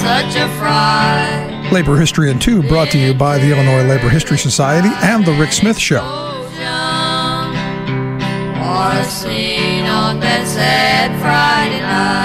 such a fright. Labor History in 2 brought to you by the Illinois Labor History Society and The Rick Smith Show. Or seen on that sad Friday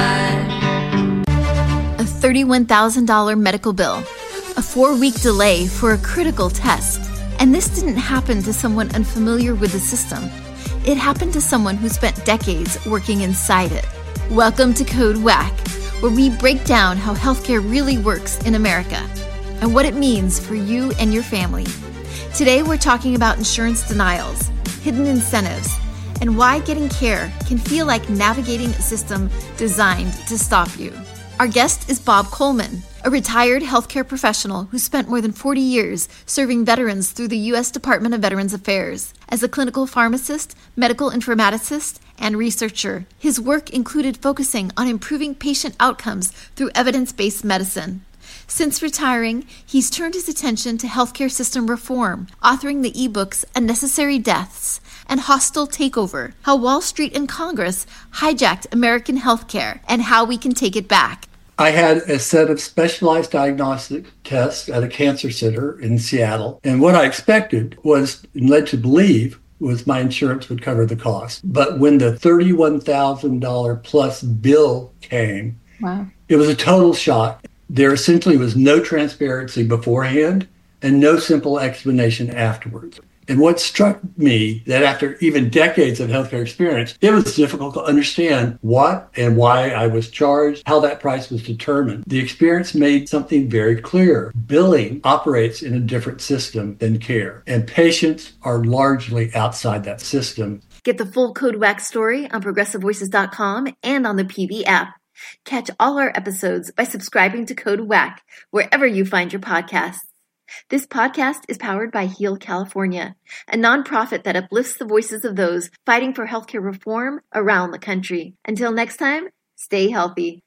night. A $31,000 medical bill, a 4-week delay for a critical test. And this didn't happen to someone unfamiliar with the system. It happened to someone who spent decades working inside it. Welcome to Code Whack, where we break down how healthcare really works in America and what it means for you and your family. Today we're talking about insurance denials, hidden incentives, and why getting care can feel like navigating a system designed to stop you. Our guest is Bob Coleman, a retired healthcare professional who spent more than 40 years serving veterans through the U.S. Department of Veterans Affairs. As a clinical pharmacist, medical informaticist, and researcher, his work included focusing on improving patient outcomes through evidence-based medicine. Since retiring, he's turned his attention to healthcare system reform, authoring the ebooks Unnecessary Deaths and Hostile Takeover, How Wall Street and Congress Hijacked American Healthcare and How We Can Take It Back. I had a set of specialized diagnostic tests at a cancer center in Seattle. And what I expected was, and led to believe, was my insurance would cover the cost. But when the $31,000 plus bill came, Wow. It was a total shock. There essentially was no transparency beforehand and no simple explanation afterwards. And what struck me, that after even decades of healthcare experience, it was difficult to understand what and why I was charged, how that price was determined. The experience made something very clear. Billing operates in a different system than care, and patients are largely outside that system. Get the full Code Whack story on ProgressiveVoices.com and on the PV app. Catch all our episodes by subscribing to Code Whack wherever you find your podcasts. This podcast is powered by Heal California, a nonprofit that uplifts the voices of those fighting for healthcare reform around the country. Until next time, stay healthy.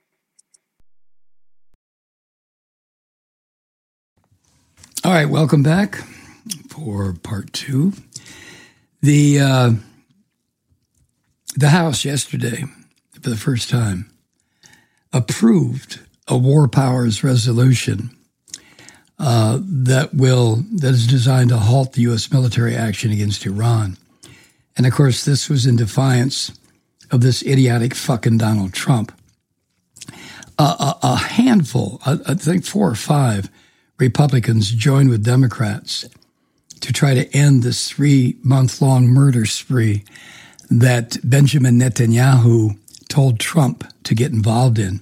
All right, welcome back for part 2. The House yesterday, for the first time, approved a War Powers resolution that is designed to halt the U.S. military action against Iran. And of course, this was in defiance of this idiotic fucking Donald Trump. A handful, I think 4 or 5 Republicans joined with Democrats to try to end this 3-month-long murder spree that Benjamin Netanyahu told Trump to get involved in.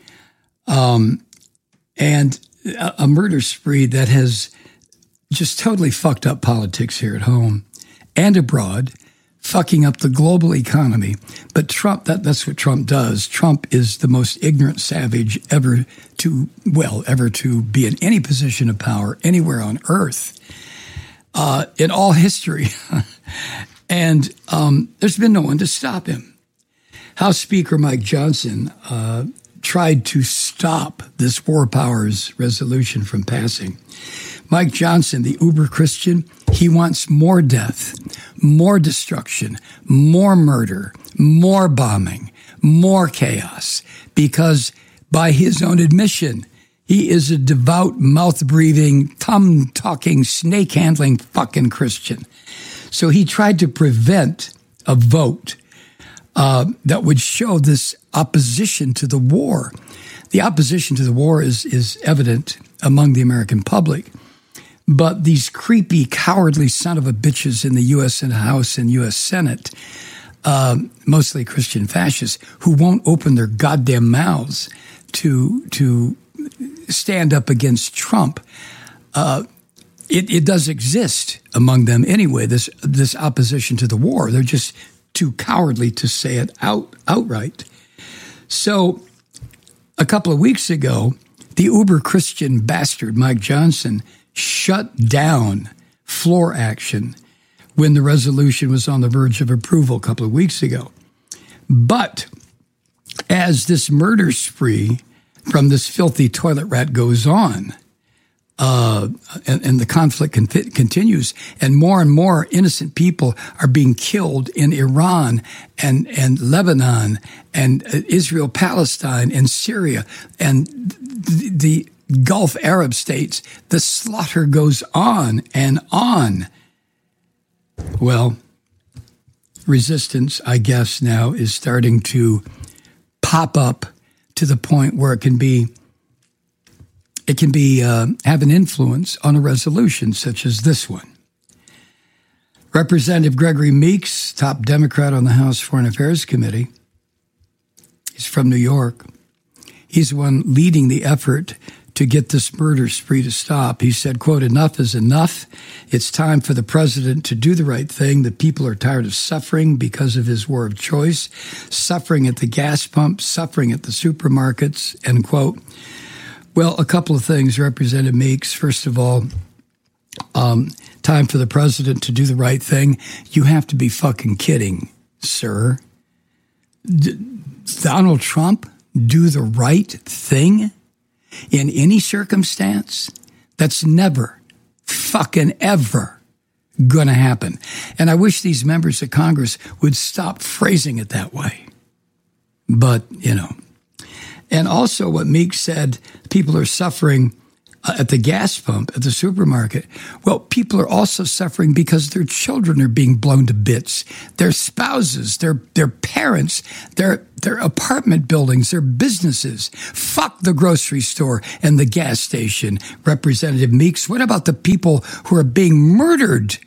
And a murder spree that has just totally fucked up politics here at home and abroad, fucking up the global economy. But Trump, that's what Trump does. Trump is the most ignorant savage ever to be in any position of power anywhere on earth in all history. And there's been no one to stop him. House Speaker Mike Johnson tried to stop this War Powers resolution from passing. Mike Johnson, the uber Christian, he wants more death, more destruction, more murder, more bombing, more chaos, because by his own admission, he is a devout, mouth-breathing, thumb-talking, snake-handling fucking Christian. So he tried to prevent a vote that would show this opposition to the war. The opposition to the war is evident among the American public, but these creepy, cowardly son of a bitches in the U.S. House and U.S. Senate, mostly Christian fascists, who won't open their goddamn mouths to stand up against Trump. It does exist among them anyway, this opposition to the war. They're just too cowardly to say it outright. So a couple of weeks ago, the uber-Christian bastard Mike Johnson shut down floor action when the resolution was on the verge of approval a couple of weeks ago. But as this murder spree from this filthy toilet rat goes on, and the conflict continues, and more innocent people are being killed in Iran and Lebanon and Israel, Palestine and Syria and the Gulf Arab states. The slaughter goes on and on. Well, resistance, I guess, now is starting to pop up to the point where it can be have an influence on a resolution such as this one. Representative Gregory Meeks, top Democrat on the House Foreign Affairs Committee, he's from New York. He's the one leading the effort to get this murder spree to stop. He said, quote, "Enough is enough. It's time for the president to do the right thing. The people are tired of suffering because of his war of choice, suffering at the gas pump, suffering at the supermarkets," end quote. Well, a couple of things, Representative Meeks. First of all, time for the president to do the right thing. You have to be fucking kidding, sir. Donald Trump do the right thing in any circumstance? That's never, fucking ever going to happen. And I wish these members of Congress would stop phrasing it that way. But, you know. And also what Meeks said, people are suffering at the gas pump, at the supermarket. Well, people are also suffering because their children are being blown to bits. Their spouses, their parents, their apartment buildings, their businesses. Fuck the grocery store and the gas station, Representative Meeks. What about the people who are being murdered?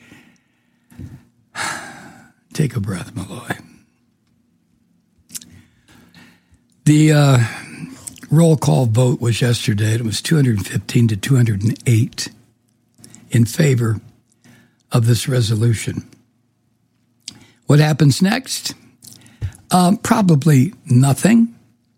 Take a breath, Malloy. The roll call vote was yesterday. It was 215 to 208 in favor of this resolution. What happens next? Probably nothing.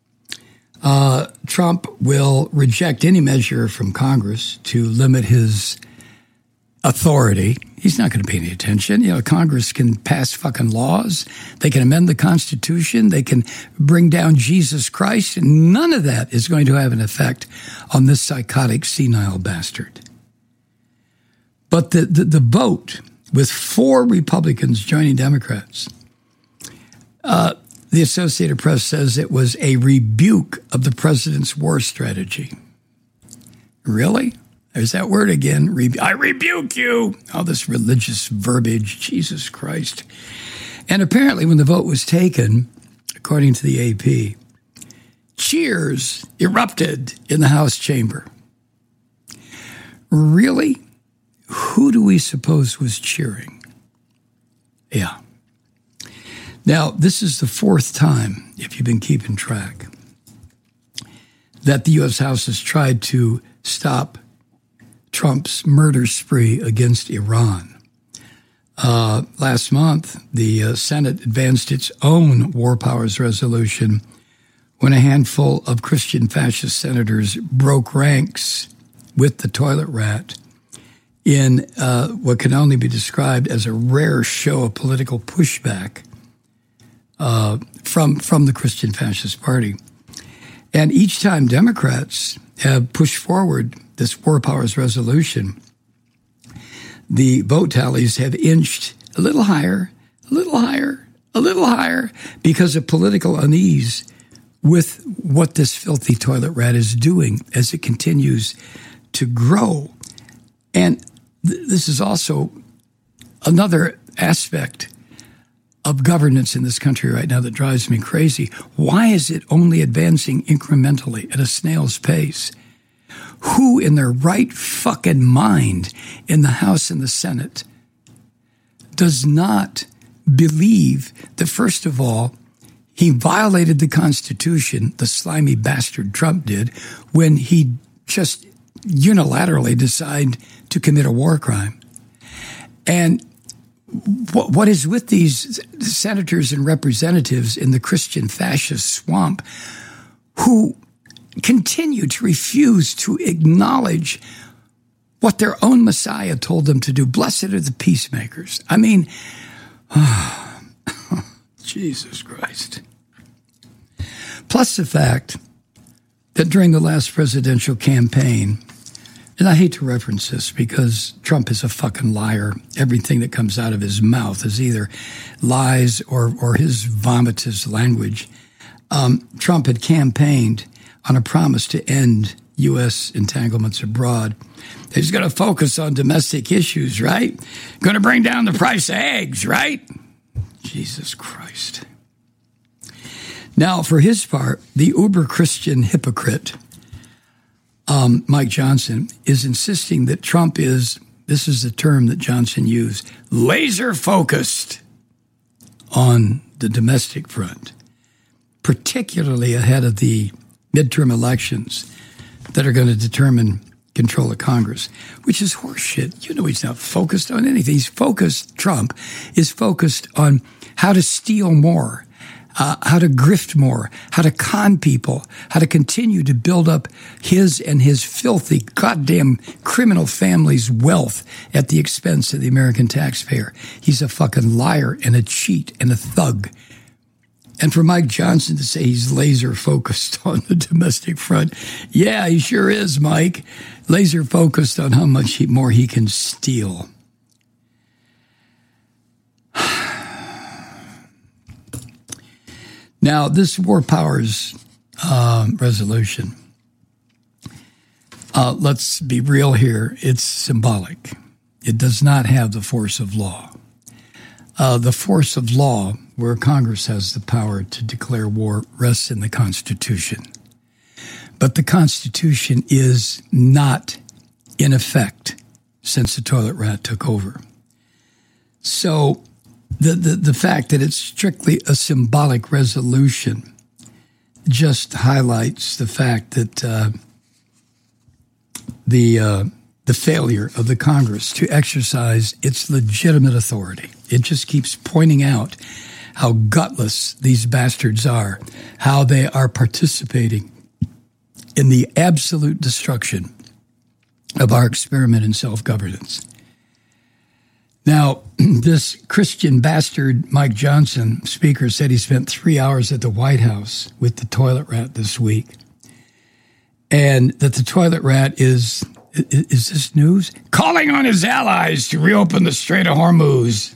Trump will reject any measure from Congress to limit his authority. He's not going to pay any attention. You know, Congress can pass fucking laws. They can amend the Constitution. They can bring down Jesus Christ. And none of that is going to have an effect on this psychotic, senile bastard. But the vote, with 4 Republicans joining Democrats, the Associated Press says it was a rebuke of the president's war strategy. Really? There's that word again. I rebuke you. All this religious verbiage. Jesus Christ. And apparently when the vote was taken, according to the AP, cheers erupted in the House chamber. Really? Who do we suppose was cheering? Yeah. Now, this is the 4th time, if you've been keeping track, that the U.S. House has tried to stop Trump's murder spree against Iran. Last month, the Senate advanced its own war powers resolution when a handful of Christian fascist senators broke ranks with the toilet rat in what can only be described as a rare show of political pushback from the Christian Fascist Party. And each time Democrats have pushed forward this war powers resolution, the vote tallies have inched a little higher, a little higher, a little higher because of political unease with what this filthy toilet rat is doing as it continues to grow. And this is also another aspect of governance in this country right now that drives me crazy. Why is it only advancing incrementally at a snail's pace? Who in their right fucking mind in the House and the Senate does not believe that, first of all, he violated the Constitution, the slimy bastard Trump did, when he just unilaterally decided to commit a war crime? And what is with these senators and representatives in the Christian fascist swamp who continue to refuse to acknowledge what their own Messiah told them to do? Blessed are the peacemakers. I mean, Jesus Christ. Plus the fact that during the last presidential campaign, and I hate to reference this because Trump is a fucking liar. Everything that comes out of his mouth is either lies or his vomitous language. Trump had campaigned on a promise to end U.S. entanglements abroad. He's going to focus on domestic issues, right? Going to bring down the price of eggs, right? Jesus Christ. Now, for his part, the uber-Christian hypocrite, Mike Johnson, is insisting that Trump is, this is the term that Johnson used, laser-focused on the domestic front, particularly ahead of the midterm elections that are going to determine control of Congress, which is horseshit. You know he's not focused on anything. He's focused, Trump is focused on how to steal more, how to grift more, how to con people, how to continue to build up his and his filthy, goddamn criminal family's wealth at the expense of the American taxpayer. He's a fucking liar and a cheat and a thug. And for Mike Johnson to say he's laser focused on the domestic front, yeah, he sure is, Mike. Laser focused on how much more he can steal. Now, this War Powers resolution, let's be real here, it's symbolic. It does not have the force of law. The force of law, where Congress has the power to declare war, rests in the Constitution. But the Constitution is not in effect since the toilet rat took over. So the fact that it's strictly a symbolic resolution just highlights the fact that the failure of the Congress to exercise its legitimate authority. It just keeps pointing out how gutless these bastards are, how they are participating in the absolute destruction of our experiment in self-governance. Now, this Christian bastard, Mike Johnson, speaker, said he spent 3 hours at the White House with the toilet rat this week, and that the toilet rat is this news? Calling on his allies to reopen the Strait of Hormuz.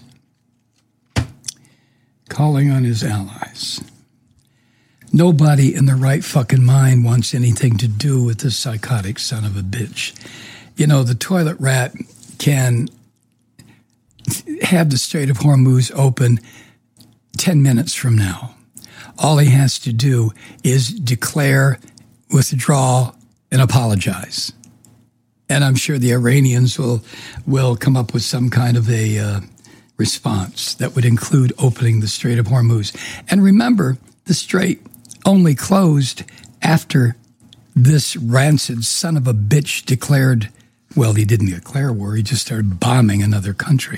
Calling on his allies. Nobody in their right fucking mind wants anything to do with this psychotic son of a bitch. You know, the toilet rat can have the Strait of Hormuz open 10 minutes from now. All he has to do is declare, withdraw, and apologize. And I'm sure the Iranians will come up with some kind of a response that would include opening the Strait of Hormuz. And remember, the strait only closed after this rancid son of a bitch declared, well, he didn't declare war, he just started bombing another country.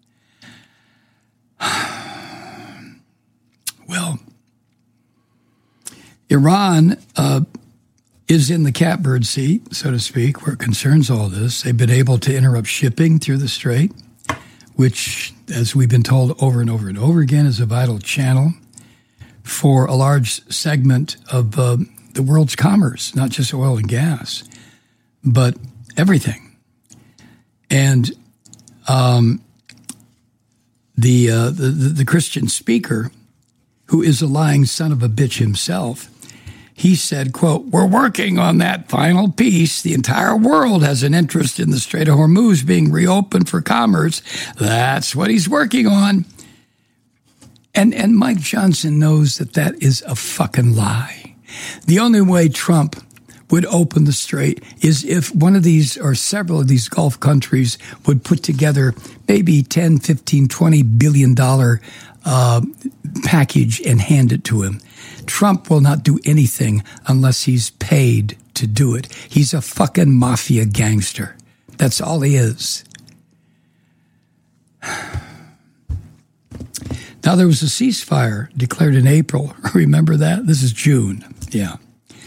Well, Iran is in the catbird seat, so to speak, where it concerns all this. They've been able to interrupt shipping through the strait, which, as we've been told over and over and over again, is a vital channel for a large segment of the world's commerce, not just oil and gas, but everything. And the Christian speaker, who is a lying son of a bitch himself, he said, quote, "We're working on that final piece. The entire world has an interest in the Strait of Hormuz being reopened for commerce. That's what he's working on." And Mike Johnson knows that is a fucking lie. The only way Trump would open the strait is if one of these or several of these Gulf countries would put together maybe $10, $15, $20 billion package and hand it to him. Trump will not do anything unless he's paid to do it. He's a fucking mafia gangster. That's all he is. Now, there was a ceasefire declared in April. Remember that? This is June. Yeah.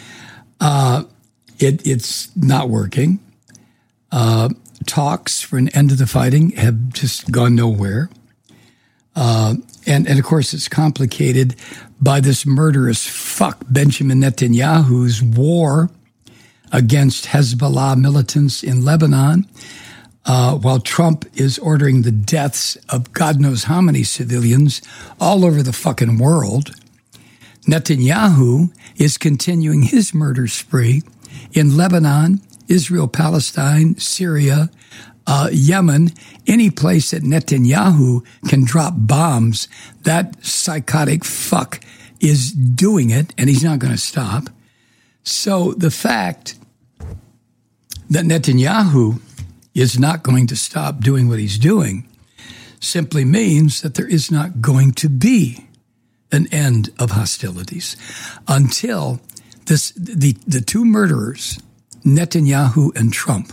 It's not working. Talks for an end to the fighting have just gone nowhere. And of course, it's complicated by this murderous fuck, Benjamin Netanyahu's war against Hezbollah militants in Lebanon, while Trump is ordering the deaths of God knows how many civilians all over the fucking world. Netanyahu is continuing his murder spree in Lebanon, Israel, Palestine, Syria, Yemen, any place that Netanyahu can drop bombs. That psychotic fuck is doing it, and he's not going to stop. So the fact that Netanyahu is not going to stop doing what he's doing simply means that there is not going to be an end of hostilities until the two murderers, Netanyahu and Trump,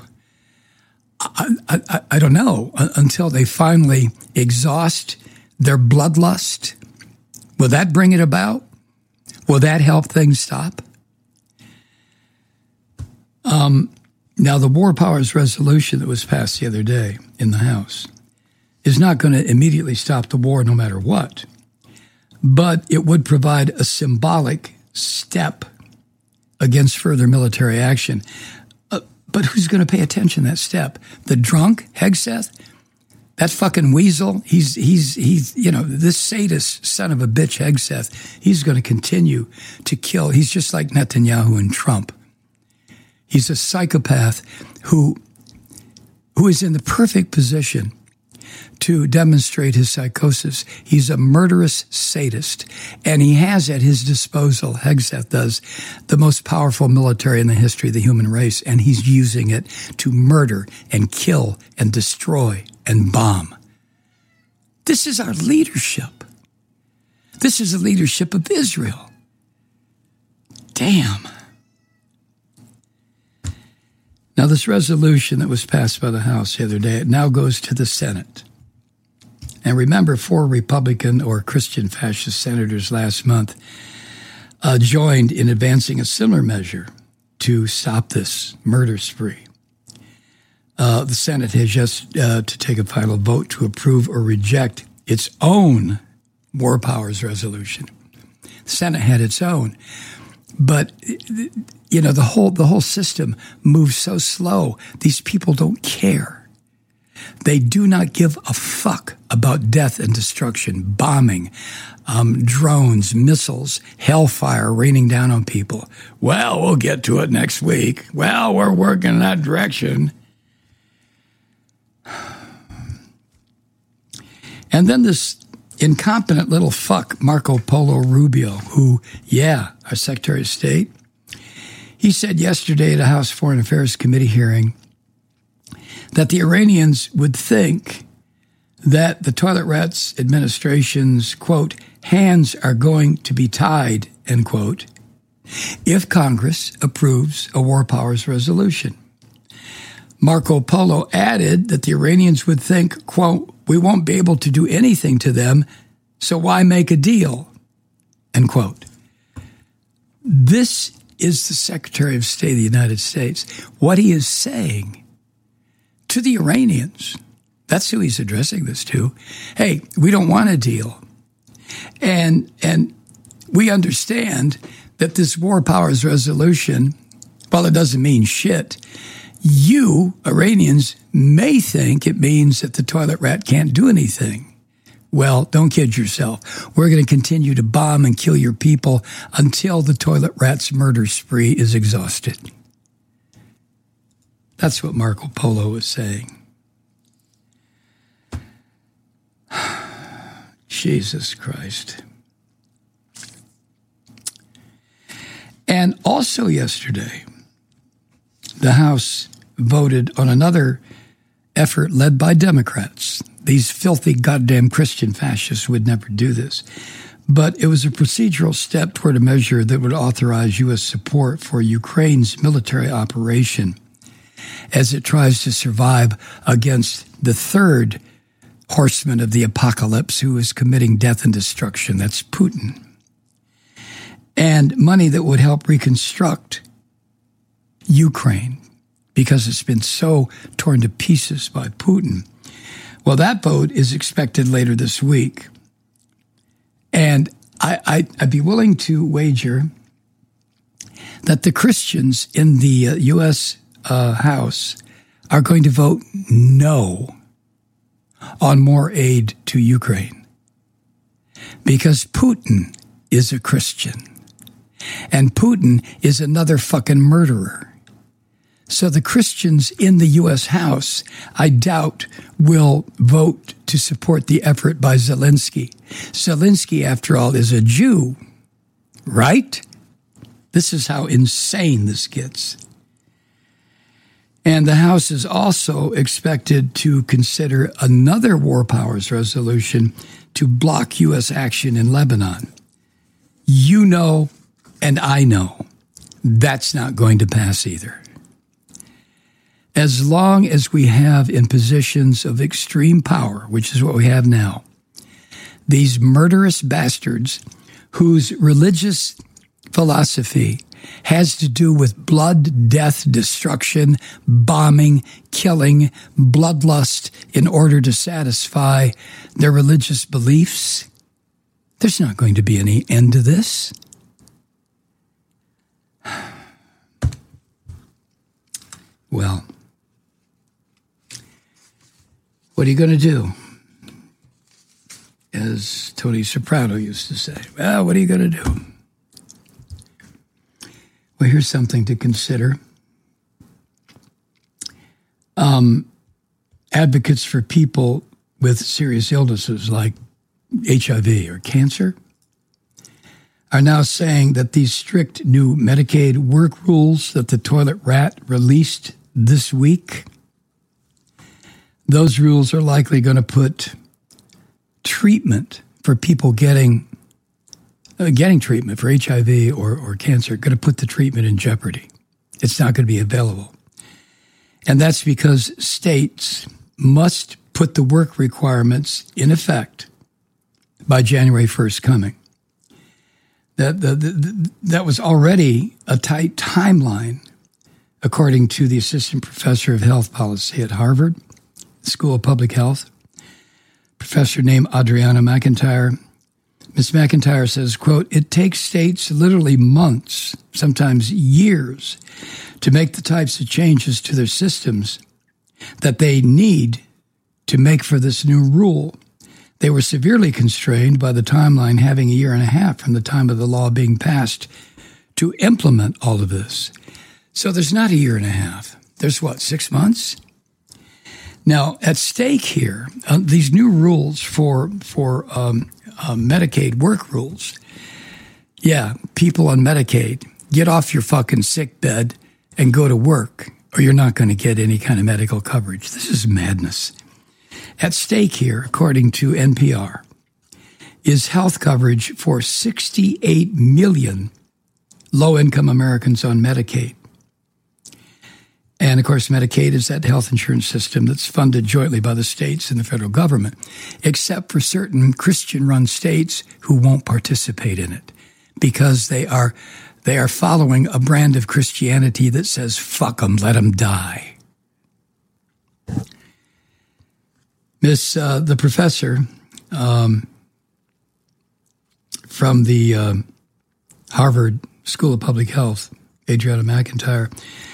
I don't know, until they finally exhaust their bloodlust. Will that bring it about? Will that help things stop? Now, the War Powers resolution that was passed the other day in the House is not going to immediately stop the war no matter what, but it would provide a symbolic step against further military action. But who's going to pay attention to that step? The drunk, Hegseth? That fucking weasel? He's this sadist son of a bitch, Hegseth, he's going to continue to kill. He's just like Netanyahu and Trump. He's a psychopath who is in the perfect position to demonstrate his psychosis. He's a murderous sadist, and he has at his disposal, Hegseth does, the most powerful military in the history of the human race, and he's using it to murder and kill and destroy and bomb. This is our leadership. This is the leadership of Israel. Damn. Now, this resolution that was passed by the House the other day, it now goes to the Senate. And remember, 4 Republican or Christian fascist senators last month joined in advancing a similar measure to stop this murder spree. The Senate has just to take a final vote to approve or reject its own War Powers resolution. The Senate had its own. But, the whole system moves so slow. These people don't care. They do not give a fuck about death and destruction, bombing, drones, missiles, hellfire raining down on people. Well, we'll get to it next week. Well, we're working in that direction. And then this incompetent little fuck, Marco Polo Rubio, who, our Secretary of State, he said yesterday at a House Foreign Affairs Committee hearing that the Iranians would think that the Toilet Rats administration's, quote, hands are going to be tied, end quote, if Congress approves a War Powers resolution. Marco Polo added that the Iranians would think, quote, we won't be able to do anything to them, so why make a deal, end quote. This is the Secretary of State of the United States. What he is saying to the Iranians, that's who he's addressing this to. Hey, we don't want a deal. And we understand that this War Powers resolution, while it doesn't mean shit, you, Iranians, may think it means that the toilet rat can't do anything. Well, don't kid yourself. We're going to continue to bomb and kill your people until the toilet rat's murder spree is exhausted. That's what Marco Polo was saying. Jesus Christ. And also yesterday, the House voted on another effort led by Democrats. These filthy goddamn Christian fascists would never do this. But it was a procedural step toward a measure that would authorize U.S. support for Ukraine's military operation as it tries to survive against the third horseman of the apocalypse who is committing death and destruction. That's Putin. And money that would help reconstruct Ukraine because it's been so torn to pieces by Putin. Well, that vote is expected later this week. And I'd be willing to wager that the Christians in the U.S. House are going to vote no on more aid to Ukraine because Putin is a Christian and Putin is another fucking murderer. So the Christians in the U.S. House, I doubt, will vote to support the effort by Zelensky. Zelensky, after all, is a Jew, right? This is how insane this gets. And the House is also expected to consider another war powers resolution to block U.S. action in Lebanon. You know, and I know, that's not going to pass either. As long as we have in positions of extreme power, which is what we have now, these murderous bastards whose religious philosophy has to do with blood, death, destruction, bombing, killing, bloodlust in order to satisfy their religious beliefs, there's not going to be any end to this. Well, what are you going to do? As Tony Soprano used to say, well, what are you going to do? Well, here's something to consider. Advocates for people with serious illnesses like HIV or cancer are now saying that these strict new Medicaid work rules that the toilet rat released this week, those rules are likely going to put treatment for people getting treatment for HIV or cancer, going to put the treatment in jeopardy. It's not going to be available. And that's because states must put the work requirements in effect by January 1st coming. That was already a tight timeline, according to the assistant professor of health policy at Harvard School of Public Health, professor named Adriana McIntyre. Ms. McIntyre says, quote, "It takes states literally months, sometimes years, to make the types of changes to their systems that they need to make for this new rule. They were severely constrained by the timeline having a year and a half from the time of the law being passed to implement all of this." So there's not a year and a half. There's what, 6 months? Now, at stake here, these new rules for Medicaid work rules. Yeah, people on Medicaid, get off your fucking sick bed and go to work, or you're not going to get any kind of medical coverage. This is madness. At stake here, according to NPR, is health coverage for 68 million low-income Americans on Medicaid. And, of course, Medicaid is that health insurance system that's funded jointly by the states and the federal government, except for certain Christian-run states who won't participate in it because they are following a brand of Christianity that says, fuck them, let them die. The professor from the Harvard School of Public Health, Adriana McIntyre,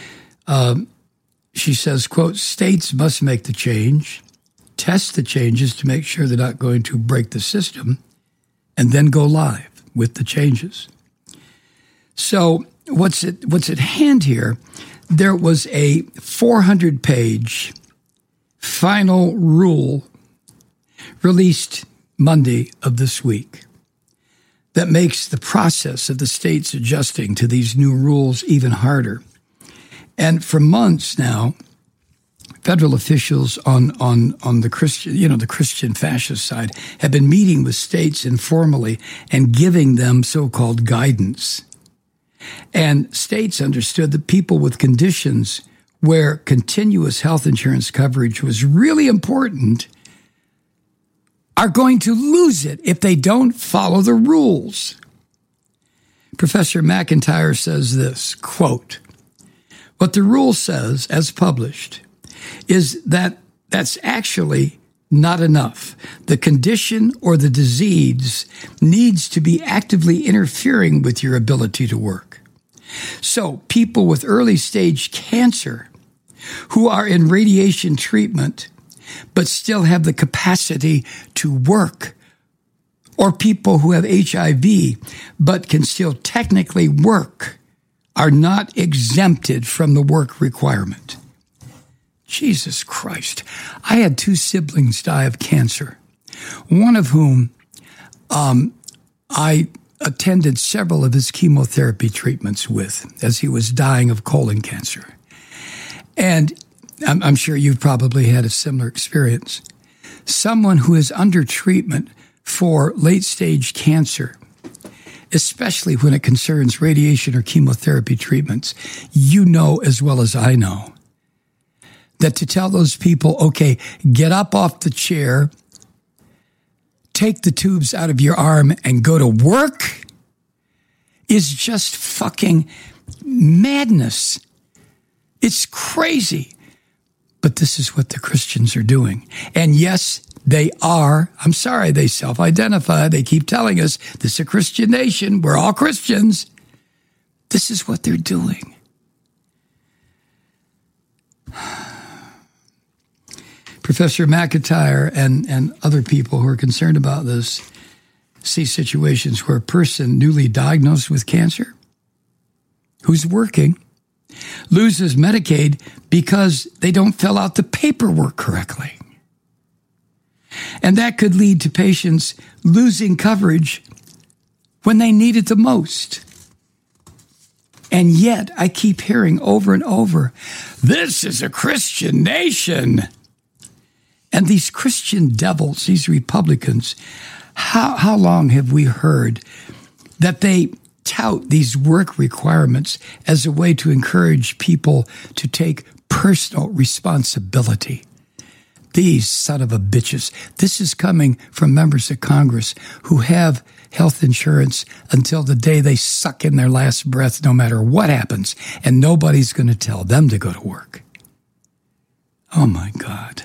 she says, quote, "States must make the change, test the changes to make sure they're not going to break the system, and then go live with the changes." So what's at hand here? There was a 400-page final rule released Monday of this week that makes the process of the states adjusting to these new rules even harder. And for months now, federal officials on the Christian fascist side have been meeting with states informally and giving them so-called guidance. And states understood that people with conditions where continuous health insurance coverage was really important are going to lose it if they don't follow the rules. Professor McIntyre says this, quote, "What the rule says, as published, is that that's actually not enough. The condition or the disease needs to be actively interfering with your ability to work. So people with early stage cancer who are in radiation treatment but still have the capacity to work, or people who have HIV but can still technically work, are not exempted from the work requirement. Jesus Christ. I had 2 siblings die of cancer, one of whom I attended several of his chemotherapy treatments with as he was dying of colon cancer. And I'm sure you've probably had a similar experience. Someone who is under treatment for late-stage cancer, especially when it concerns radiation or chemotherapy treatments, you know as well as I know that to tell those people, okay, get up off the chair, take the tubes out of your arm and go to work is just fucking madness. It's crazy. But this is what the Christians are doing. And yes, they are. I'm sorry, they self-identify. They keep telling us this is a Christian nation. We're all Christians. This is what they're doing. Professor McIntyre and other people who are concerned about this see situations where a person newly diagnosed with cancer, who's working, loses Medicaid because they don't fill out the paperwork correctly. And that could lead to patients losing coverage when they need it the most. And yet I keep hearing over and over, this is a Christian nation. And these Christian devils, these Republicans, how long have we heard that they tout these work requirements as a way to encourage people to take personal responsibility? These son of a bitches. This is coming from members of Congress who have health insurance until the day they suck in their last breath, no matter what happens, and nobody's going to tell them to go to work. Oh, my God.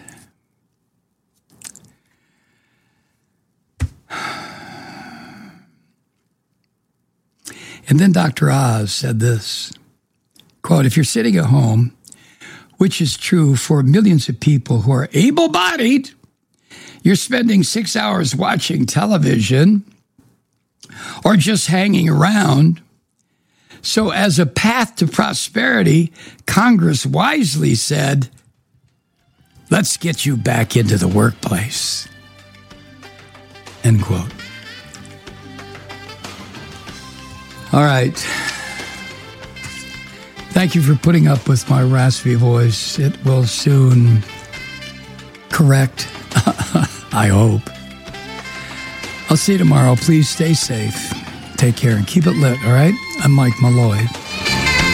And then Dr. Oz said this, quote, if you're sitting at home, which is true for millions of people who are able-bodied, you're spending 6 hours watching television or just hanging around. So as a path to prosperity, Congress wisely said, let's get you back into the workplace. End quote. All right. Thank you for putting up with my raspy voice. It will soon correct, I hope. I'll see you tomorrow. Please stay safe. Take care and keep it lit, all right? I'm Mike Malloy.